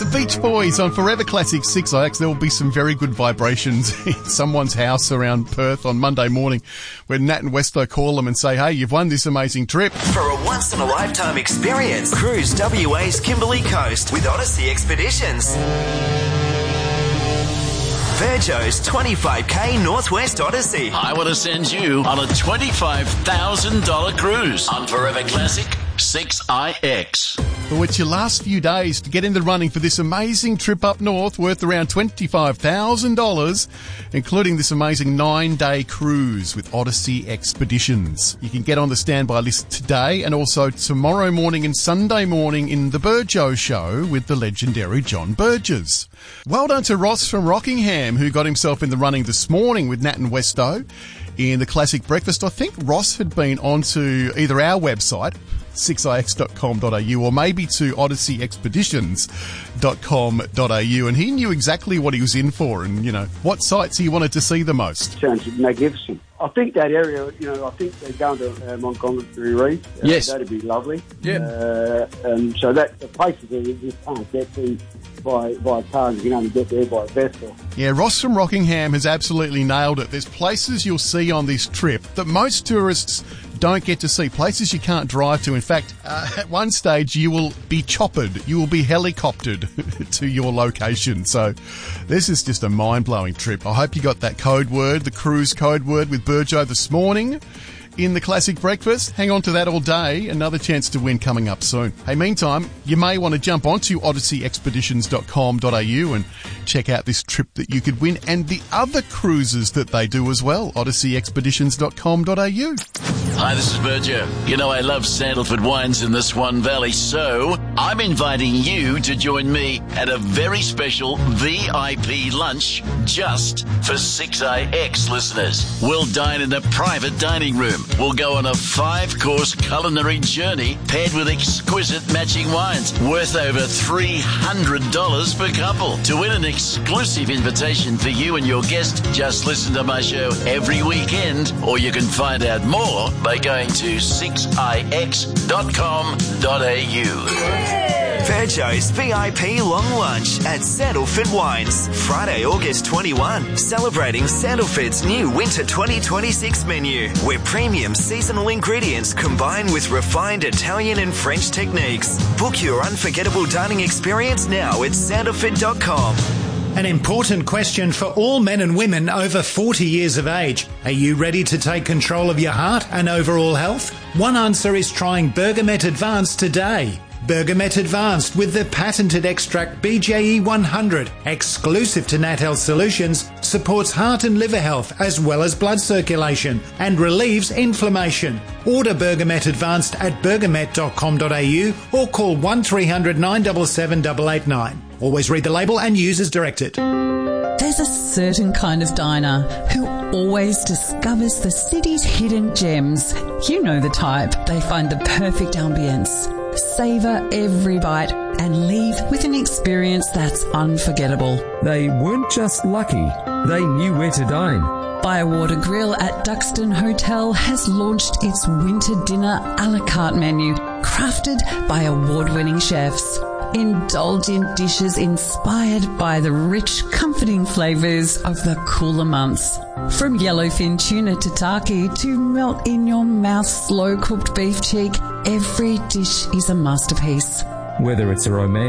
Beach Boys on Forever Classic 6IX. There will be some very good vibrations in someone's house around Perth on Monday morning when Nat and Westo call them and say, hey, you've won this amazing trip. For a once-in-a-lifetime experience, cruise WA's Kimberley Coast with Odyssey Expeditions. Virgo's 25k Northwest Odyssey. I want to send you on a $25,000 cruise on Forever Classic 6IX. Well, it's your last few days to get in the running for this amazing trip up north worth around $25,000, including this amazing 9-day cruise with Odyssey Expeditions. You can get on the standby list today and also tomorrow morning and Sunday morning in the Burjo Show with the legendary John Burgess. Well done to Ross from Rockingham, who got himself in the running this morning with Nat and Westo in the Classic Breakfast. I think Ross had been onto either our website, 6ix.com.au, or maybe to odysseyexpeditions.com.au, and he knew exactly what he was in for and, you know, what sites he wanted to see the most. Sounds magnificent. I think that area, I think they're going to Montgomery Reef. Yes. That'd be lovely. Yeah. And so that the places that you just can't get to by car, you can only get there by vessel. Yeah, Ross from Rockingham has absolutely nailed it. There's places you'll see on this trip that most tourists don't get to see, places you can't drive to. In fact, at one stage you will be choppered, you will be helicoptered to your location. So this is just a mind-blowing trip. I hope you got that code word, the cruise code word with Burjo this morning in the Classic Breakfast. Hang on to that all day. Another chance to win coming up soon. Hey, meantime, you may want to jump onto odysseyexpeditions.com.au and check out this trip that you could win and the other cruises that they do as well. odysseyexpeditions.com.au. Hi, this is Burjo. You know I love Sandalford wines in the Swan Valley, so I'm inviting you to join me at a very special VIP lunch just for 6IX listeners. We'll dine in a private dining room. We'll go on a 5-course culinary journey paired with exquisite matching wines worth over $300 per couple. To win an exclusive invitation for you and your guest, just listen to my show every weekend, or you can find out more by going to 6ix.com.au. Virgo's VIP Long Lunch at Sandalford Wines, Friday, August 21, celebrating Sandalford's new Winter 2026 menu, where premium seasonal ingredients combine with refined Italian and French techniques. Book your unforgettable dining experience now at sandalford.com. An important question for all men and women over 40 years of age. Are you ready to take control of your heart and overall health? One answer is trying Bergamet Advanced today. Bergamet Advanced with the patented extract BJE 100, exclusive to Nat Health Solutions, supports heart and liver health as well as blood circulation and relieves inflammation. Order Bergamet Advanced at bergamet.com.au or call 1300 977 889. Always read the label and use as directed. There's a certain kind of diner who always discovers the city's hidden gems. You know the type. They find the perfect ambience, savour every bite, and leave with an experience that's unforgettable. They weren't just lucky, they knew where to dine. Bywater Grill at Duxton Hotel has launched its winter dinner a la carte menu, crafted by award-winning chefs. Indulge in dishes inspired by the rich, comforting flavours of the cooler months. From yellowfin tuna tataki to melt-in-your-mouth slow-cooked beef cheek, every dish is a masterpiece. Whether it's a romantic